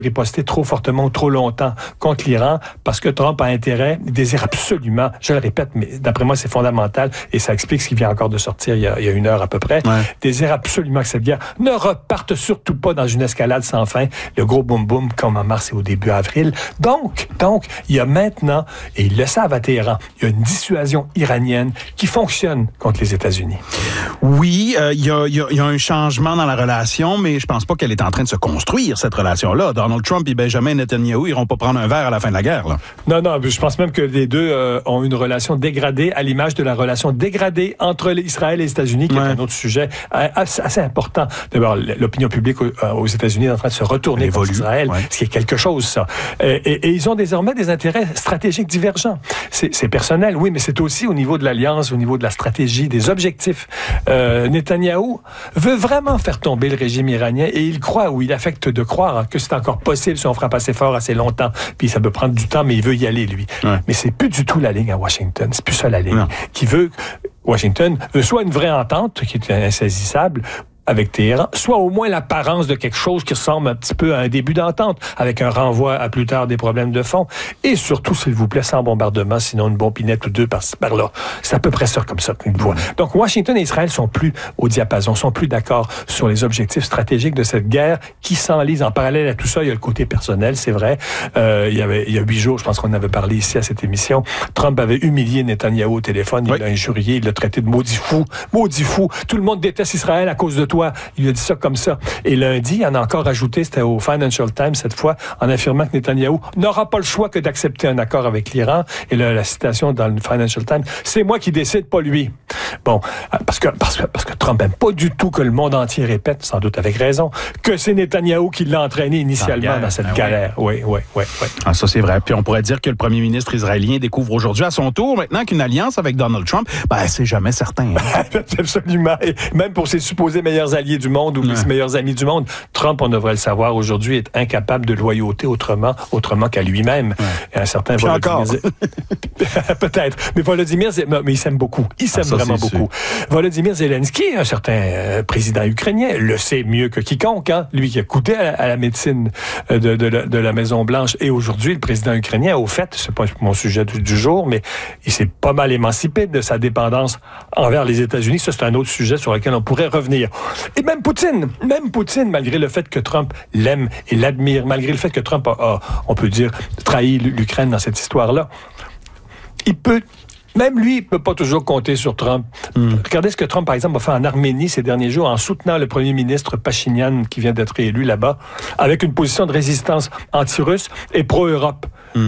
riposter trop fortement ou trop longtemps contre l'Iran parce que Trump a intérêt, il désire absolument, je le répète, mais d'après moi, c'est fondamental et ça explique ce qui vient encore de sortir il y a 1 heure à peu près, désire absolument que cette guerre ne reparte surtout pas dans une escalade sans fin, le gros boum-boum comme en mars et au début avril. Donc, il y a maintenant, et ils le savent à Téhéran, il y a une dissuasion iranienne qui fonctionne contre les États-Unis. Oui, il y a un changement dans la relation, mais je pense pas qu'elle est en train de se construire, cette relation-là. Donald Trump et Benjamin Netanyahu iront pas prendre un verre à la fin de la guerre, là. Non, je pense même que les deux ont une relation dégradée à l'image de la relation dégradée entre Israël et les États-Unis, qui est un autre sujet assez important. D'abord, l'opinion publique aux États-Unis est en train de se retourner contre Israël, ce qui est quelque chose, ça. Et ils ont désormais des intérêts stratégiques divergents. C'est personnel, oui, mais c'est aussi au niveau de l'alliance, au niveau de la stratégie, des objectifs. Netanyahou veut vraiment faire tomber le régime iranien et il croit, ou il affecte de croire, que c'est encore possible si on frappe assez fort, assez longtemps. Puis ça peut prendre du temps, mais il veut y aller, lui. Mais c'est plus du tout la ligne à Washington. C'est plus ça la ligne. Washington veut soit une vraie entente qui est insaisissable, avec Téhéran, soit au moins l'apparence de quelque chose qui ressemble un petit peu à un début d'entente, avec un renvoi à plus tard des problèmes de fond, et surtout, s'il vous plaît, sans bombardement, sinon une bombinette ou deux par-ci, par-là. C'est à peu près ça comme ça qu'une voit. Donc, Washington et Israël sont plus au diapason, sont plus d'accord sur les objectifs stratégiques de cette guerre qui s'enlise. En parallèle à tout ça, il y a le côté personnel, c'est vrai. Il y a 8 jours, je pense qu'on avait parlé ici à cette émission, Trump avait humilié Netanyahou au téléphone, il l'a injurié, il l'a traité de maudit fou, tout le monde déteste Israël à cause de toi. Il a dit ça comme ça. Et lundi, il en a encore ajouté, c'était au Financial Times cette fois, en affirmant que Netanyahou n'aura pas le choix que d'accepter un accord avec l'Iran. Et là, la citation dans le Financial Times, c'est moi qui décide, pas lui. Bon, parce que Trump n'aime pas du tout que le monde entier répète, sans doute avec raison, que c'est Netanyahou qui l'a entraîné initialement dans cette galère. Oui. Ah, ça, c'est vrai. Puis on pourrait dire que le premier ministre israélien découvre aujourd'hui à son tour, maintenant qu'une alliance avec Donald Trump, c'est jamais certain. Absolument. Et même pour ses supposés meilleurs alliés du monde ou les meilleurs amis du monde, Trump, on devrait le savoir aujourd'hui, est incapable de loyauté autrement qu'à lui-même. Un certain Volodymyr. Peut-être. Mais Volodymyr, mais il s'aime beaucoup. Il s'aime vraiment beaucoup. Volodymyr Zelensky, un certain président ukrainien, le sait mieux que quiconque, lui qui a coûté à la médecine de la Maison-Blanche. Et aujourd'hui, le président ukrainien, au fait, c'est pas mon sujet du jour, mais il s'est pas mal émancipé de sa dépendance envers les États-Unis. Ça, c'est un autre sujet sur lequel on pourrait revenir. Et même Poutine, malgré le fait que Trump l'aime et l'admire, malgré le fait que Trump a, on peut dire, trahi l'Ukraine dans cette histoire-là, même lui, il ne peut pas toujours compter sur Trump. Regardez ce que Trump, par exemple, a fait en Arménie ces derniers jours en soutenant le premier ministre Pachinian, qui vient d'être élu là-bas, avec une position de résistance anti-russe et pro-Europe.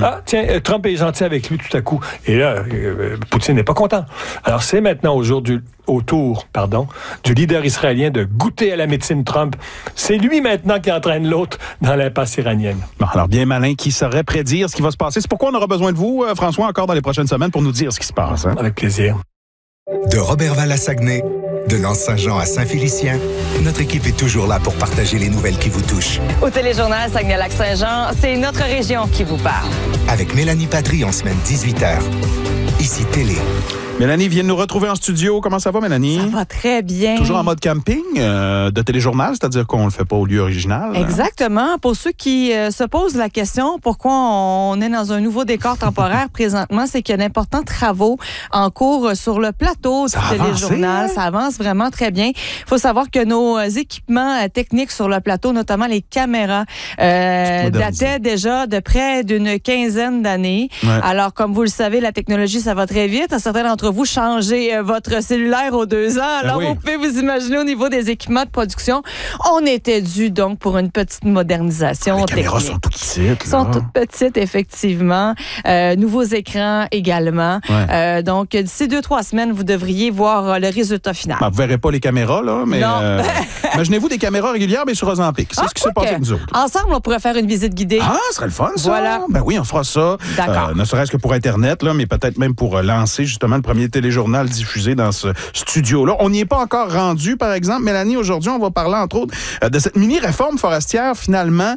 Trump est gentil avec lui tout à coup. Et là, Poutine n'est pas content. Alors, c'est maintenant au tour du leader israélien de goûter à la médecine Trump. C'est lui maintenant qui entraîne l'autre dans l'impasse iranienne. Bon, alors bien malin qui saurait prédire ce qui va se passer. C'est pourquoi on aura besoin de vous, François, encore dans les prochaines semaines pour nous dire ce qui se passe. Avec plaisir. De Robertval à Saguenay, de l'Anse-Saint-Jean à Saint-Félicien, notre équipe est toujours là pour partager les nouvelles qui vous touchent. Au téléjournal Saguenay-Lac-Saint-Jean, c'est notre région qui vous parle. Avec Mélanie Patry en semaine 18h. Ici Télé. Mélanie vient de nous retrouver en studio. Comment ça va, Mélanie? Ça va très bien. Toujours en mode camping de téléjournal, c'est-à-dire qu'on ne le fait pas au lieu original. Exactement. Pour ceux qui se posent la question pourquoi on est dans un nouveau décor temporaire présentement, c'est qu'il y a d'importants travaux en cours sur le plateau du téléjournal. Ça avance vraiment très bien. Il faut savoir que nos équipements techniques sur le plateau, notamment les caméras, dataient déjà de près d'une quinzaine d'années. Alors, comme vous le savez, la technologie, ça va très vite. Certains d'entre vous changez votre cellulaire aux 2 ans. Alors, vous pouvez vous imaginer au niveau des équipements de production, on était dû donc pour une petite modernisation. Les caméras sont toutes petites. Sont toutes petites, effectivement. Nouveaux écrans également. Donc, d'ici 2-3 semaines, vous devriez voir le résultat final. Vous ne verrez pas les caméras, là, mais imaginez-vous des caméras régulières, mais sur Ozempic. C'est ce qui s'est passé avec nous autres. Ensemble, on pourrait faire une visite guidée. Ah, ce serait le fun, ça. Voilà. Ben oui, on fera ça. D'accord. Ne serait-ce que pour Internet, là, mais peut-être même pour lancer justement le premier téléjournal diffusé dans ce studio-là. On n'y est pas encore rendu, par exemple. Mélanie, aujourd'hui, on va parler, entre autres, de cette mini-réforme forestière, finalement.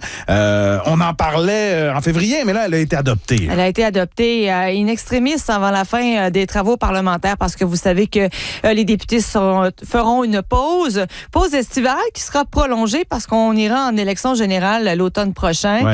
On en parlait en février, mais là, elle a été adoptée. Elle a été adoptée in extremis avant la fin des travaux parlementaires, parce que vous savez que les députés feront une pause estivale qui sera prolongée parce qu'on ira en élection générale l'automne prochain.